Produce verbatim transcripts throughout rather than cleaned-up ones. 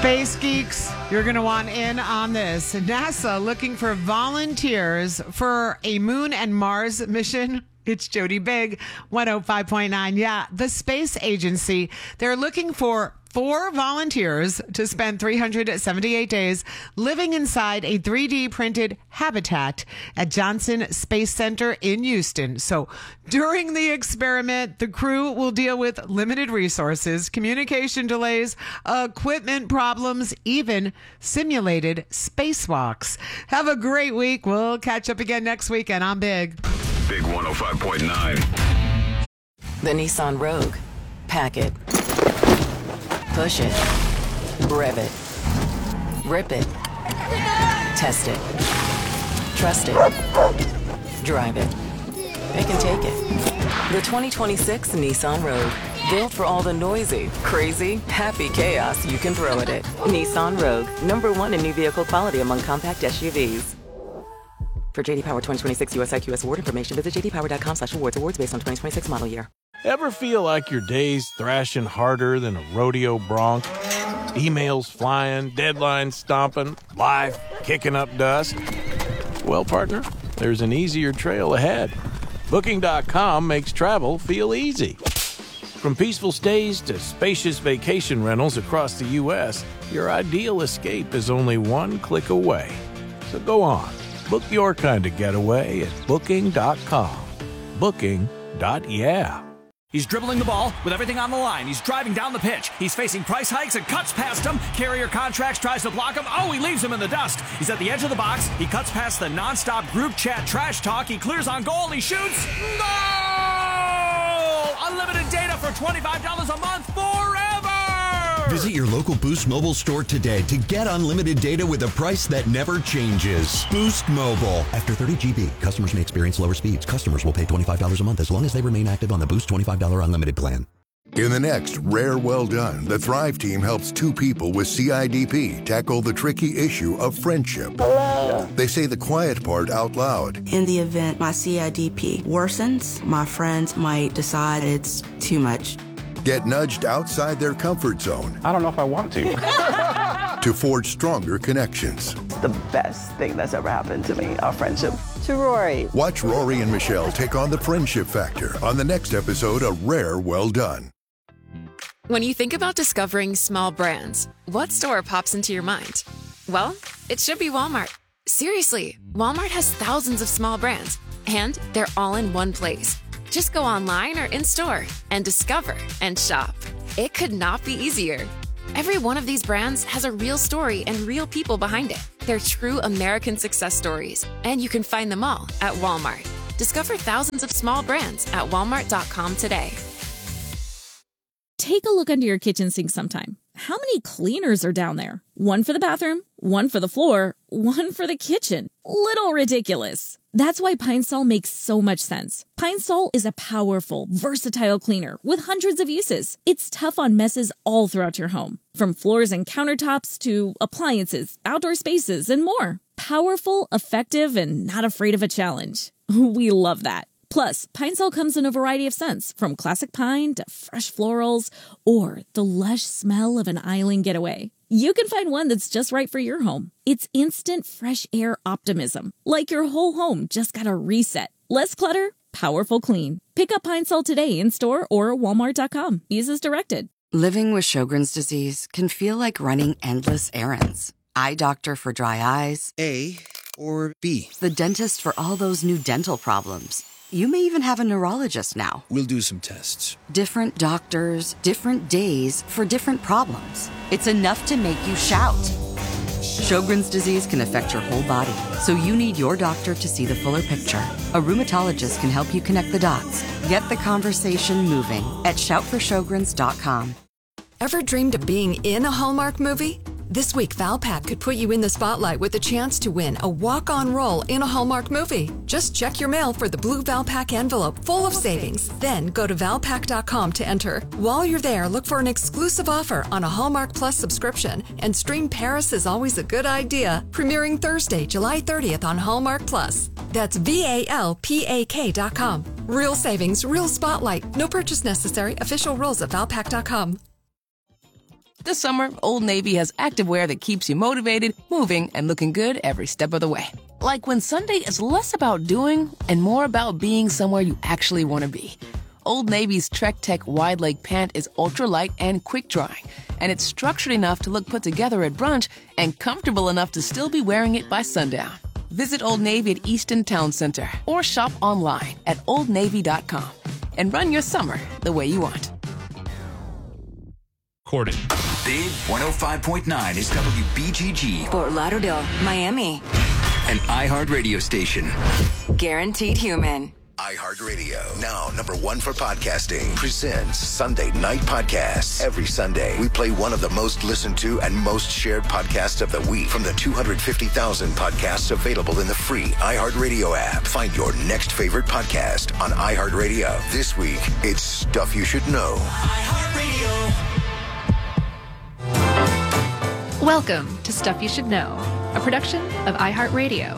Space geeks, you're going to want in on this. NASA looking for volunteers for a moon and Mars mission. It's Jody Big, one oh five point nine. Yeah, the space agency, they're looking for four volunteers to spend three hundred seventy-eight days living inside a three D printed habitat at Johnson Space Center in Houston. So during the experiment, the crew will deal with limited resources, communication delays, equipment problems, even simulated spacewalks. Have a great week. We'll catch up again next weekend. I'm Big. Big one oh five point nine. The Nissan Rogue. Pack it. Push it. Rev it. Rip it. Test it. Trust it. Drive it. It can take it. The twenty twenty-six Nissan Rogue. Built for all the noisy, crazy, happy chaos you can throw at it. Nissan Rogue. Number one in new vehicle quality among compact S U Vs. For J D Power twenty twenty-six U S I Q S award information, visit jdpower.com slash awards. Awards based on twenty twenty-six model year. Ever feel like your day's thrashing harder than a rodeo bronc? Emails flying, deadlines stomping, life kicking up dust? Well, partner, there's an easier trail ahead. Booking dot com makes travel feel easy. From peaceful stays to spacious vacation rentals across the U S, your ideal escape is only one click away. So go on, book your kind of getaway at booking dot com. Booking. Yeah. He's dribbling the ball with everything on the line. He's driving down the pitch. He's facing price hikes and cuts past him. Carrier Contracts tries to block him. Oh, he leaves him in the dust. He's at the edge of the box. He cuts past the nonstop group chat trash talk. He clears on goal. He shoots. Goal! Unlimited data for twenty-five dollars a month forever! Visit your local Boost Mobile store today to get unlimited data with a price that never changes. Boost Mobile. After thirty gigabytes, customers may experience lower speeds. Customers will pay twenty-five dollars a month as long as they remain active on the Boost twenty-five dollars unlimited plan. In the next Rare Well Done, the Thrive team helps two people with C I D P tackle the tricky issue of friendship. Hello. They say the quiet part out loud. In the event my C I D P worsens, my friends might decide it's too much. Get nudged outside their comfort zone. I don't know if I want to. To forge stronger connections. The best thing that's ever happened to me, our friendship. To Rory. Watch Rory and Michelle take on the friendship factor on the next episode of Rare Well Done. When you think about discovering small brands, what store pops into your mind? Well, it should be Walmart. Seriously, Walmart has thousands of small brands, and they're all in one place. Just go online or in-store and discover and shop. It could not be easier. Every one of these brands has a real story and real people behind it. They're true American success stories, and you can find them all at Walmart. Discover thousands of small brands at walmart dot com today. Take a look under your kitchen sink sometime. How many cleaners are down there? One for the bathroom, one for the floor, one for the kitchen. Little ridiculous. That's why Pine Sol makes so much sense. Pine Sol is a powerful, versatile cleaner with hundreds of uses. It's tough on messes all throughout your home, from floors and countertops to appliances, outdoor spaces, and more. Powerful, effective, and not afraid of a challenge. We love that. Plus, Pine Sol comes in a variety of scents, from classic pine to fresh florals or the lush smell of an island getaway. You can find one that's just right for your home. It's instant fresh air optimism, like your whole home just got a reset. Less clutter, powerful clean. Pick up Pine Sol today in store or walmart dot com. Use as directed. Living with Sjogren's disease can feel like running endless errands. Eye doctor for dry eyes. A or B. The dentist for all those new dental problems. You may even have a neurologist now. We'll do some tests. Different doctors, different days for different problems. It's enough to make you shout. Sjogren's disease can affect your whole body, so you need your doctor to see the fuller picture. A rheumatologist can help you connect the dots. Get the conversation moving at shout for sjogrens dot com. Ever dreamed of being in a Hallmark movie? This week, Valpak could put you in the spotlight with a chance to win a walk-on role in a Hallmark movie. Just check your mail for the blue Valpak envelope full of savings. Then go to valpak dot com to enter. While you're there, look for an exclusive offer on a Hallmark Plus subscription and stream Paris is Always a Good Idea, premiering Thursday, July thirtieth on Hallmark Plus. That's V A L P A K dot com. Real savings, real spotlight. No purchase necessary. Official rules at valpak dot com. This summer, Old Navy has activewear that keeps you motivated, moving, and looking good every step of the way. Like when Sunday is less about doing and more about being somewhere you actually want to be. Old Navy's Trek Tech Wide Leg Pant is ultralight and quick-drying, and it's structured enough to look put together at brunch and comfortable enough to still be wearing it by sundown. Visit Old Navy at Easton Town Center or shop online at old navy dot com and run your summer the way you want. Recorded. Big one oh five point nine is W B G G. Fort Lauderdale, Miami. An iHeart radio station. Guaranteed human. iHeartRadio, now number one for podcasting, presents Sunday Night Podcasts. Every Sunday, we play one of the most listened to and most shared podcasts of the week from the two hundred fifty thousand podcasts available in the free iHeartRadio app. Find your next favorite podcast on iHeartRadio. This week, it's Stuff You Should Know. iHeartRadio. Welcome to Stuff You Should Know, a production of iHeartRadio.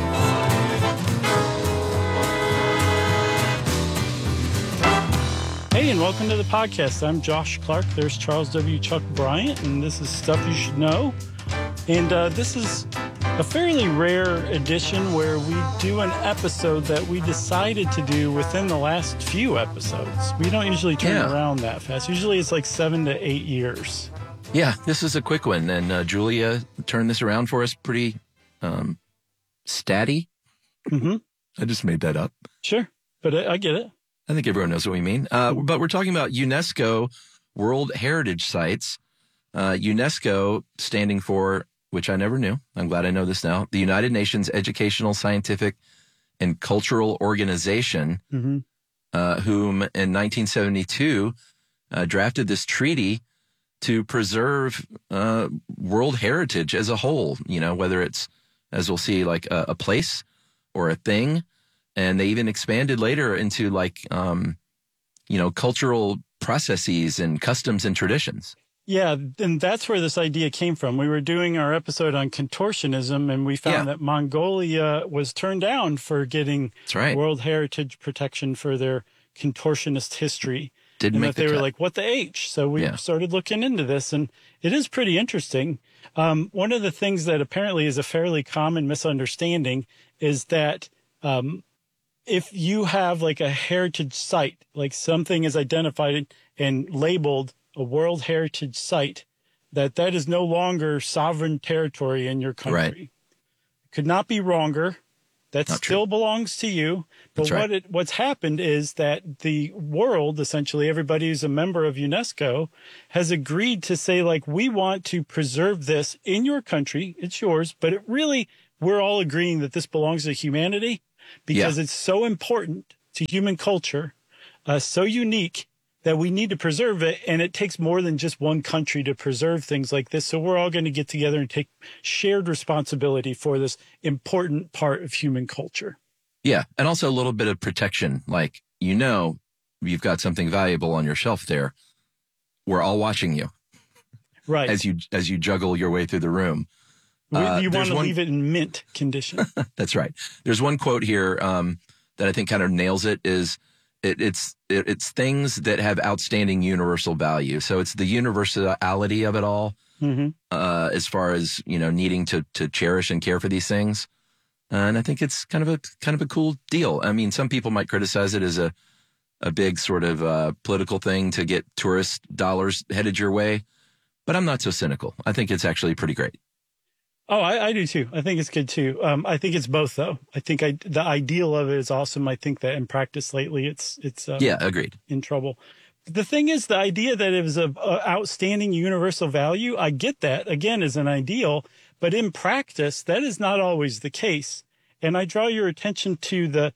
Hey, and welcome to the podcast. I'm Josh Clark. There's Charles W. Chuck Bryant, and this is Stuff You Should Know. And uh, this is a fairly rare edition where we do an episode that we decided to do within the last few episodes. We don't usually turn Yeah. around that fast. Usually it's like seven to eight years. Yeah, this is a quick one, and uh, Julia turned this around for us pretty um, statty. Mm-hmm. I just made that up. Sure, but I, I get it. I think everyone knows what we mean. Uh, but we're talking about UNESCO World Heritage Sites. Uh, UNESCO standing for, which I never knew, I'm glad I know this now, the United Nations Educational, Scientific, and Cultural Organization, Mm-hmm. uh, whom in nineteen seventy-two uh, drafted this treaty to preserve uh, world heritage as a whole, you know, whether it's, as we'll see, like a, a place or a thing. And they even expanded later into like, um, you know, cultural processes and customs and traditions. Yeah, and that's where this idea came from. We were doing our episode on contortionism, and we found Yeah. that Mongolia was turned down for getting That's right. World Heritage protection for their contortionist history. Didn't and make that the they were cut. like, what the H? So we Yeah. started looking into this, and it is pretty interesting. Um, one of the things that apparently is a fairly common misunderstanding is that um, if you have like a heritage site, like something is identified and labeled a World Heritage Site, that that is no longer sovereign territory in your country. Right. Could not be wronger. That Not still belongs to you. But That's right. what it, what's happened is that the world, essentially everybody who's a member of UNESCO, has agreed to say, like, we want to preserve this in your country. It's yours. But it really, we're all agreeing that this belongs to humanity because Yeah. it's so important to human culture, uh, so unique, that we need to preserve it. And it takes more than just one country to preserve things like this. So we're all going to get together and take shared responsibility for this important part of human culture. Yeah. And also a little bit of protection. Like, you know, you've got something valuable on your shelf there. We're all watching you. Right. As you, as you juggle your way through the room. We- Uh, you want there's to one- leave it in mint condition. That's right. There's one quote here um, that I think kind of nails it is it, it's it, it's things that have outstanding universal value. So it's the universality of it all Mm-hmm. uh, as far as, you know, needing to to cherish and care for these things. And I think it's kind of a kind of a cool deal. I mean, some people might criticize it as a a big sort of uh, political thing to get tourist dollars headed your way, but I'm not so cynical. I think it's actually pretty great. Oh, I, I do too. I think it's good too. Um, I think it's both though. I think I, the ideal of it is awesome. I think that in practice lately, it's, it's, uh, Yeah, agreed. in trouble. The thing is, the idea that it was a, a outstanding universal value, I get that again as an ideal, but in practice, that is not always the case. And I draw your attention to the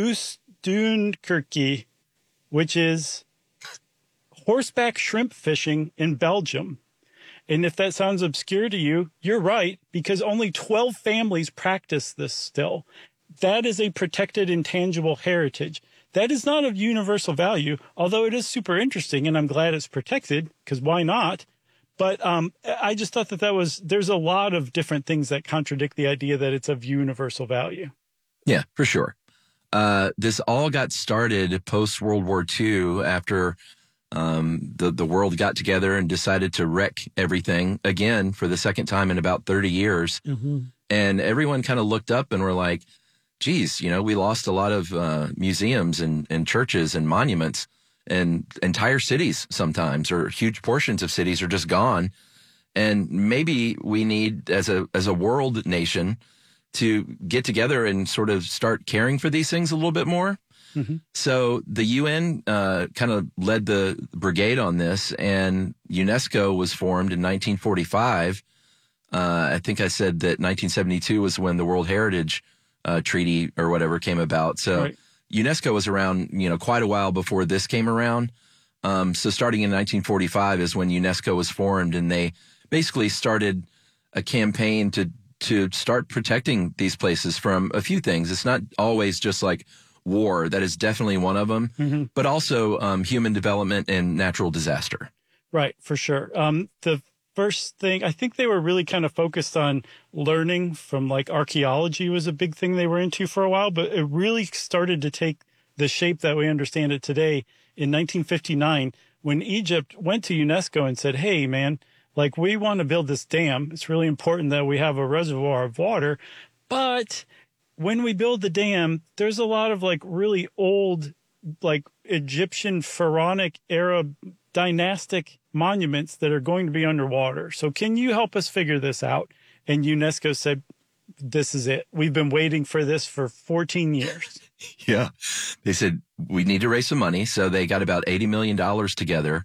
Oostduinkerke, which is horseback shrimp fishing in Belgium. And if that sounds obscure to you, you're right, because only twelve families practice this still. That is a protected intangible heritage. That is not of universal value, although it is super interesting, and I'm glad it's protected, because why not? But um, I just thought that that was, there's a lot of different things that contradict the idea that it's of universal value. Yeah, for sure. Uh, this all got started post World War Two after um, the, the world got together and decided to wreck everything again for the second time in about thirty years. Mm-hmm. And everyone kind of looked up and were like, geez, you know, we lost a lot of uh, museums and, and churches and monuments, and entire cities sometimes, or huge portions of cities are just gone. And maybe we need, as a as a world nation, to get together and sort of start caring for these things a little bit more. Mm-hmm. So the U N uh, kind of led the brigade on this, and UNESCO was formed in nineteen forty-five. Uh, I think I said that nineteen seventy-two was when the World Heritage uh, Treaty or whatever came about. So right. UNESCO was around, you know, quite a while before this came around. Um, so starting in nineteen forty-five is when UNESCO was formed, and they basically started a campaign to to start protecting these places from a few things. It's not always just like war. That is definitely one of them, mm-hmm. but also um, human development and natural disaster. Right, for sure. Um, the first thing, I think they were really kind of focused on learning from, like, archaeology was a big thing they were into for a while, but it really started to take the shape that we understand it today in nineteen fifty-nine, when Egypt went to UNESCO and said, hey, man, like, we want to build this dam. It's really important that we have a reservoir of water. But when we build the dam, there's a lot of, like, really old, like, Egyptian pharaonic era dynastic monuments that are going to be underwater. So can you help us figure this out? And UNESCO said, this is it. We've been waiting for this for fourteen years. Yeah. They said, we need to raise some money. So they got about eighty million dollars together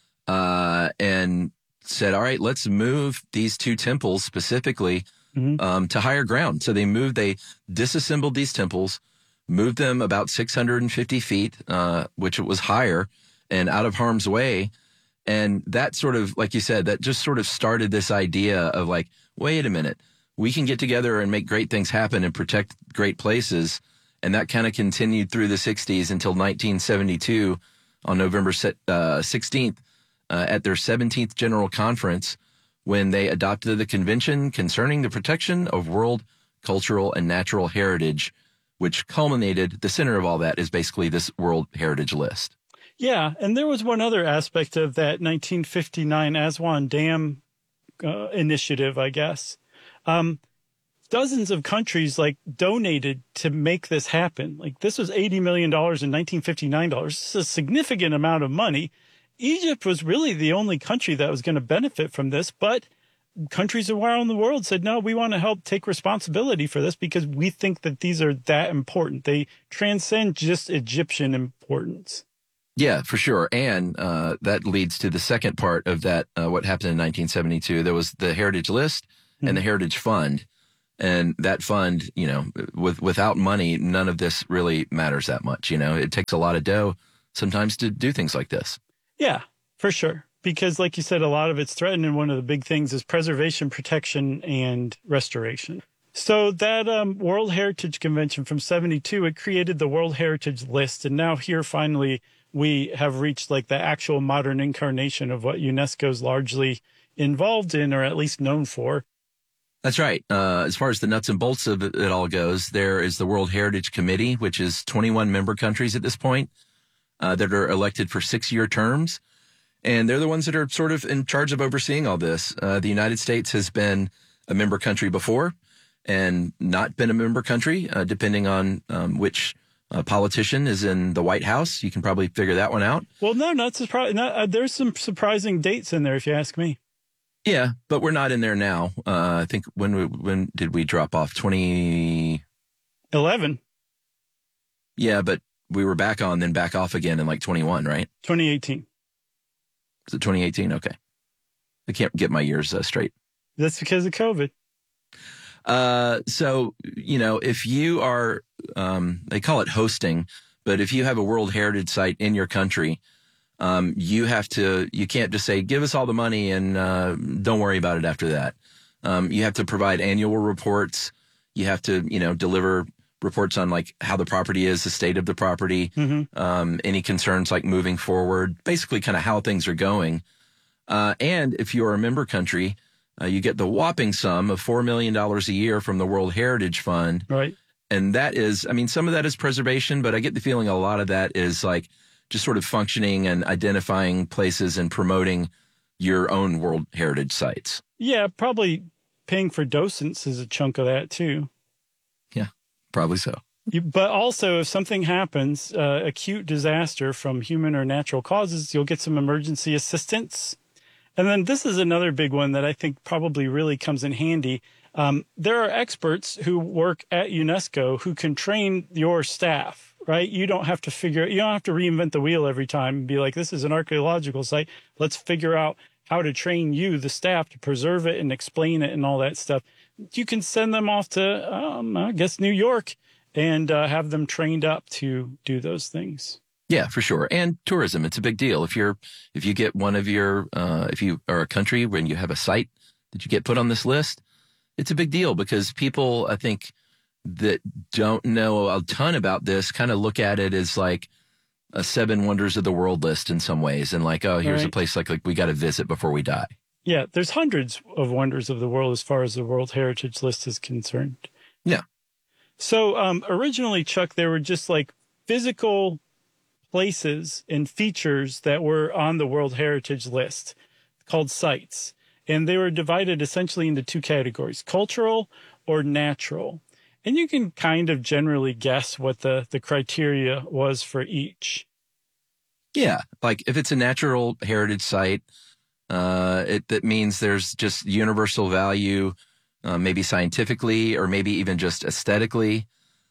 uh, and said, all right, let's move these two temples specifically mm-hmm. um, to higher ground. So they moved, they disassembled these temples, moved them about six hundred fifty feet, uh, which was higher and out of harm's way. And that sort of, like you said, that just sort of started this idea of like, wait a minute, we can get together and make great things happen and protect great places. And that kind of continued through the sixties until nineteen seventy-two on November sixteenth uh, at their seventeenth General Conference, when they adopted the Convention Concerning the Protection of World Cultural and Natural Heritage, which culminated, the center of all that is basically this World Heritage List. Yeah, and there was one other aspect of that nineteen fifty-nine Aswan Dam uh, initiative, I guess. Um, dozens of countries like donated to make this happen. Like, this was eighty million dollars in nineteen fifty-nine dollars. This is a significant amount of money. Egypt was really the only country that was going to benefit from this, but countries around the world said, no, we want to help take responsibility for this because we think that these are that important. They transcend just Egyptian importance. Yeah, for sure. And uh, that leads to the second part of that, uh, what happened in nineteen seventy-two. There was the Heritage List mm-hmm. and the Heritage Fund. And that fund, you know, with without money, none of this really matters that much. You know, it takes a lot of dough sometimes to do things like this. Yeah, for sure. Because like you said, a lot of it's threatened. And one of the big things is preservation, protection, and restoration. So that um, World Heritage Convention from seventy-two, it created the World Heritage List. And now here finally we have reached like the actual modern incarnation of what UNESCO is largely involved in, or at least known for. That's right. Uh, as far as the nuts and bolts of it, it all goes, there is the World Heritage Committee, which is twenty-one member countries at this point uh, that are elected for six-year terms. And they're the ones that are sort of in charge of overseeing all this. Uh, the United States has been a member country before and not been a member country, uh, depending on um, which uh, politician is in the White House. You can probably figure that one out. Well, no, not surprising. Uh, there's some surprising dates in there, if you ask me. Yeah, but we're not in there now. Uh, I think when we, when did we drop off? twenty eleven. Yeah, but we were back on, then back off again in like twenty-one, right? twenty eighteen. Is it twenty eighteen? Okay. I can't get my years uh, straight. That's because of COVID. Uh, so, you know, if you are, um, they call it hosting, but if you have a World Heritage Site in your country, Um, you have to, you can't just say, give us all the money and, uh, don't worry about it after that. Um, you have to provide annual reports. You have to, you know, deliver reports on like how the property is, the state of the property, mm-hmm. um, any concerns like moving forward, basically kind of how things are going. Uh, and if you're a member country, uh, you get the whopping sum of four million dollars a year from the World Heritage Fund. Right. And that is, I mean, some of that is preservation, but I get the feeling a lot of that is like just sort of functioning and identifying places and promoting your own World Heritage sites. Yeah, probably paying for docents is a chunk of that too. Yeah, probably so. You, but also, if something happens, uh, acute disaster from human or natural causes, you'll get some emergency assistance. And then this is another big one that I think probably really comes in handy. Um, there are experts who work at UNESCO who can train your staff, right? You don't have to figure, you don't have to reinvent the wheel every time and be like, this is an archaeological site. Let's figure out how to train you, the staff, to preserve it and explain it and all that stuff. You can send them off to, um, I guess, New York and uh, have them trained up to do those things. Yeah, for sure. And tourism, it's a big deal. If you're, if you get one of your, uh, if you are a country when you have a site that you get put on this list, it's a big deal because people, I think, that don't know a ton about this kind of look at it as like a seven wonders of the world list in some ways. And like, oh, here's right. a place like, like we got to visit before we die. Yeah, there's hundreds of wonders of the world as far as the World Heritage List is concerned. Yeah. So um, originally, Chuck, there were just like physical places and features that were on the World Heritage List called sites. And they were divided essentially into two categories, cultural or natural. And you can kind of generally guess what the, the criteria was for each. Yeah. Like if it's a natural heritage site, uh, it, that means there's just universal value, uh, maybe scientifically or maybe even just aesthetically.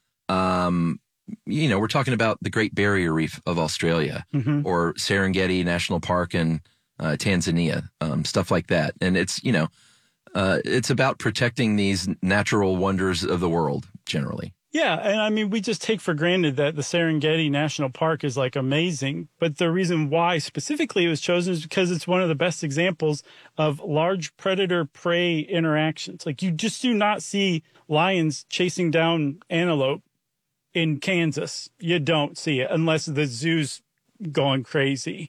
Um, you know, we're talking about the Great Barrier Reef of Australia mm-hmm. or Serengeti National Park in uh, Tanzania, um, stuff like that. And it's, you know, uh, it's about protecting these natural wonders of the world generally. Yeah. And I mean, we just take for granted that the Serengeti National Park is like amazing. But the reason why specifically it was chosen is because it's one of the best examples of large predator prey interactions. Like you just do not see lions chasing down antelope in Kansas. You don't see it unless the zoo's going crazy.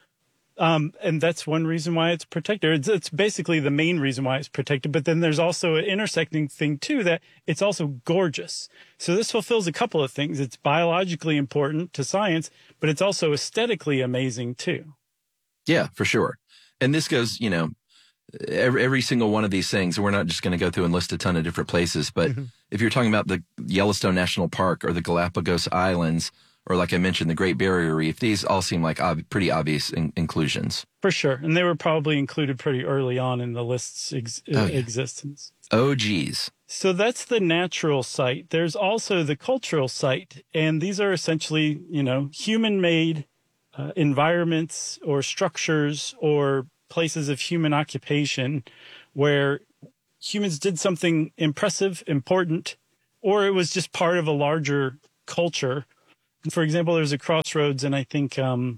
Um, and that's one reason why it's protected. It's, it's basically the main reason why it's protected. But then there's also an intersecting thing, too, that it's also gorgeous. So this fulfills a couple of things. It's biologically important to science, but it's also aesthetically amazing, too. Yeah, for sure. And this goes, you know, every, every single one of these things. We're not just going to go through and list a ton of different places. But mm-hmm. if you're talking about the Yellowstone National Park or the Galapagos Islands, or like I mentioned, the Great Barrier Reef, these all seem like ob- pretty obvious in- inclusions. For sure. And they were probably included pretty early on in the list's ex- oh, yeah. existence. Oh, geez. So that's the natural site. There's also the cultural site. And these are essentially, you know, human-made uh, environments or structures or places of human occupation where humans did something impressive, important, or it was just part of a larger culture. For example, there's a crossroads, and I think, um,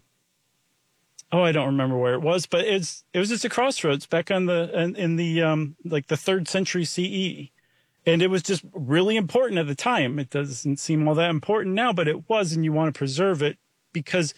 oh, I don't remember where it was, but it's it was just a crossroads back on the in, in the um, like the third century C E, and it was just really important at the time. It doesn't seem all that important now, but it was, and you want to preserve it because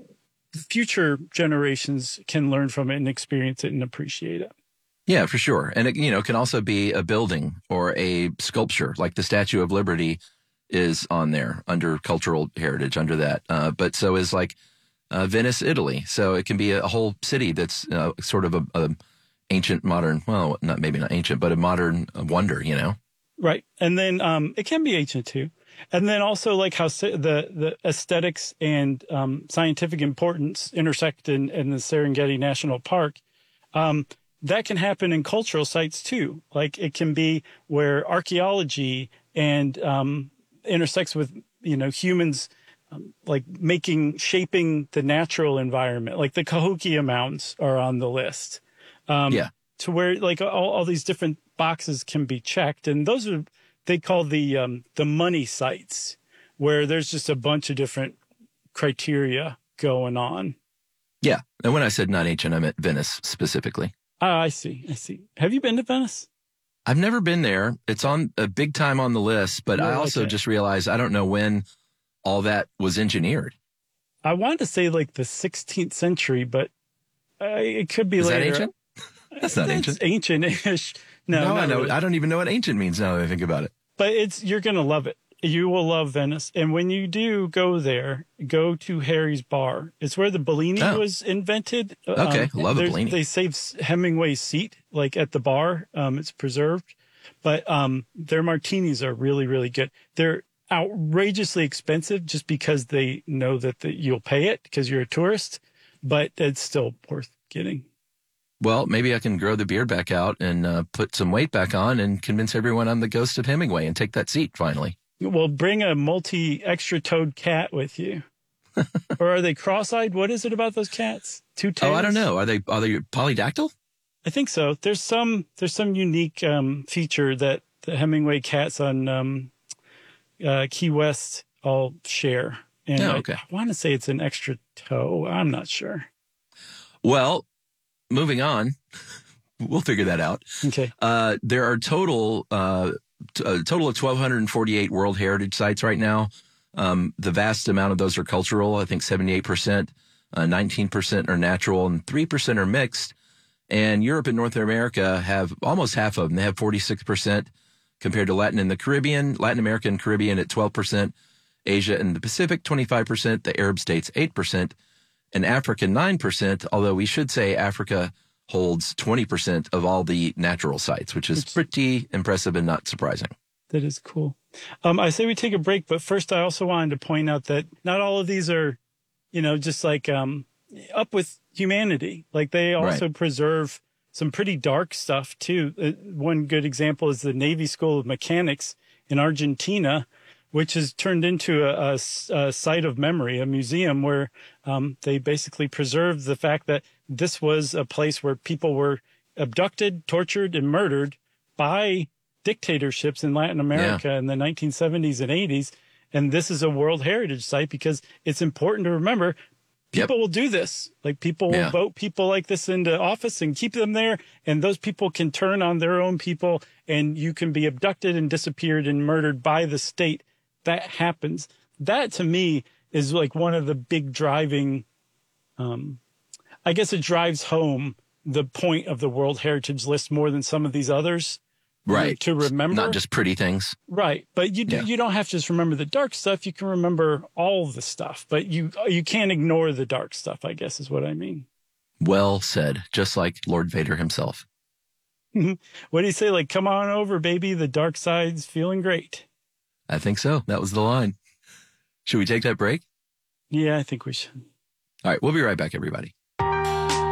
future generations can learn from it and experience it and appreciate it. Yeah, for sure, and it you know can also be a building or a sculpture, like the Statue of Liberty is on there under cultural heritage under that. Uh, but so is like uh, Venice, Italy. So it can be a whole city that's uh, sort of a, a ancient modern, well, not maybe not ancient, but a modern wonder, you know? Right. And then um, it can be ancient too. And then also like how the, the aesthetics and um, scientific importance intersect in, in the Serengeti National Park. Um, that can happen in cultural sites too. Like it can be where archaeology and um, intersects with, you know, humans um, like making, shaping the natural environment. Like the Cahokia Mountains are on the list. Um, yeah. To where like all, all these different boxes can be checked. And those are, they call the, um, the money sites where there's just a bunch of different criteria going on. Yeah. And when I said not ancient, I meant Venice specifically. Ah, I see. I see. Have you been to Venice? I've never been there. It's on a big time on the list, but I also okay. just realized I don't know when all that was engineered. I wanted to say like the sixteenth century, but uh, it could be Is later. Is that ancient? That's not ancient. It's ancient-ish. No, no I know. Really. I don't even know what ancient means now that I think about it. But it's you're going to love it. You will love Venice. And when you do go there, go to Harry's Bar. It's where the Bellini oh. was invented. Okay, um, love a Bellini. They saved Hemingway's seat, like at the bar. Um, it's preserved. But um, their martinis are really, really good. They're outrageously expensive just because they know that the, you'll pay it because you're a tourist. But it's still worth getting. Well, maybe I can grow the beard back out and uh, put some weight back on and convince everyone I'm the ghost of Hemingway and take that seat finally. Well, bring a multi-extra-toed cat with you. Or are they cross-eyed? What is it about those cats? Two tails? Oh, I don't know. Are they are they polydactyl? I think so. There's some there's some unique um, feature that the Hemingway cats on um, uh, Key West all share. And oh, okay. I, I want to say it's an extra toe. I'm not sure. Well, moving on, we'll figure that out. Okay. Uh, there are total uh, t- a total of one thousand two hundred forty-eight World Heritage sites right now. Um, the vast amount of those are cultural. I think seventy-eight percent, uh, nineteen percent are natural, and three percent are mixed. And Europe and North America have almost half of them. They have forty-six percent compared to Latin and the Caribbean, Latin America and Caribbean at twelve percent, Asia and the Pacific twenty-five percent, the Arab states eight percent, and Africa nine percent, although we should say Africa holds twenty percent of all the natural sites, which is pretty impressive and not surprising. That is cool. Um, I say we take a break, but first I also wanted to point out that not all of these are, you know, just like um, up with humanity. Like they also right. preserve some pretty dark stuff too. Uh, one good example is the Navy School of Mechanics in Argentina, which has turned into a, a, a site of memory, a museum where um, they basically preserved the fact that this was a place where people were abducted, tortured, and murdered by dictatorships in Latin America yeah. in the nineteen seventies and eighties. And this is a World Heritage Site because it's important to remember people yep. will do this. Like people yeah. will vote people like this into office and keep them there. And those people can turn on their own people and you can be abducted and disappeared and murdered by the state. That happens. That to me is like one of the big driving, um, I guess it drives home the point of the World Heritage List more than some of these others. Right. To remember. Not just pretty things. Right. But you yeah. you don't have to just remember the dark stuff. You can remember all the stuff, but you you can't ignore the dark stuff, I guess is what I mean. Well said. Just like Lord Vader himself. What do you say? Like, come on over, baby. The dark side's feeling great. I think so. That was the line. Should we take that break? Yeah, I think we should. All right. We'll be right back, everybody.